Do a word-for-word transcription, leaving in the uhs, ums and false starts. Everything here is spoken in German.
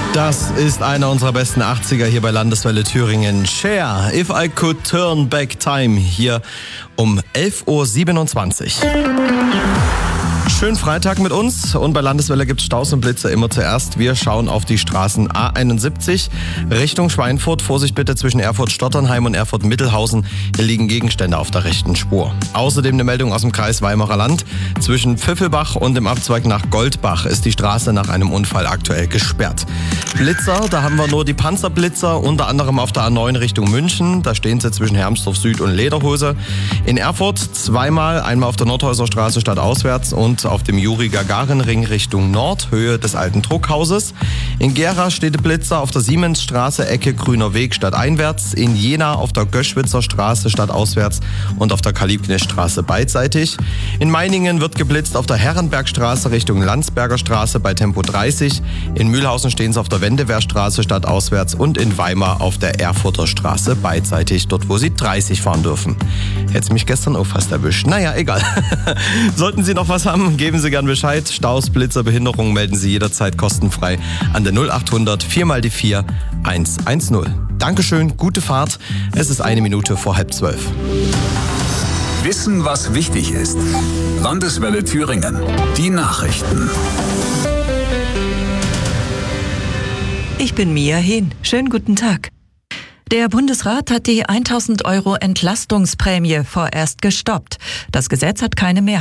Das ist einer unserer besten achtziger hier bei Landeswelle Thüringen. Cher, If I Could Turn Back Time, hier um elf Uhr siebenundzwanzig. Schönen Freitag mit uns und bei Landeswelle gibt es Staus und Blitze immer zuerst. Wir schauen auf die Straßen A einundsiebzig Richtung Schweinfurt. Vorsicht bitte zwischen Erfurt-Stotternheim und Erfurt-Mittelhausen. Hier liegen Gegenstände auf der rechten Spur. Außerdem eine Meldung aus dem Kreis Weimarer Land. Zwischen Pfiffelbach und dem Abzweig nach Goldbach ist die Straße nach einem Unfall aktuell gesperrt. Blitzer, da haben wir nur die Panzerblitzer, unter anderem auf der A neun Richtung München. Da stehen sie zwischen Hermsdorf Süd und Lederhose. In Erfurt zweimal, einmal auf der Nordhäuser Straße stadtauswärts und auf dem Juri-Gagarin-Ring Richtung Nord, Höhe des alten Druckhauses. In Gera steht Blitzer auf der Siemensstraße, Ecke Grüner Weg stadteinwärts. In Jena auf der Göschwitzer Straße stadtauswärts und auf der Kalibknechtstraße beidseitig. In Meiningen wird geblitzt auf der Herrenbergstraße Richtung Landsberger Straße bei Tempo dreißig. In Mühlhausen stehen sie auf der Wendewehrstraße stadtauswärts und in Weimar auf der Erfurter Straße beidseitig, dort wo sie dreißig fahren dürfen. Hätte mich gestern auch fast erwischt. Naja, egal. Sollten Sie noch was haben, geben Sie gern Bescheid. Staus, Blitzer, Behinderungen melden Sie jederzeit kostenfrei an der null achthundert vier mal die vier hundertzehn. Dankeschön, gute Fahrt. Es ist eine Minute vor halb zwölf. Wissen, was wichtig ist. Landeswelle Thüringen. Die Nachrichten. Ich bin Mia Hehn. Schönen guten Tag. Der Bundesrat hat die tausend Euro Entlastungsprämie vorerst gestoppt. Das Gesetz hat keine Mehrheit.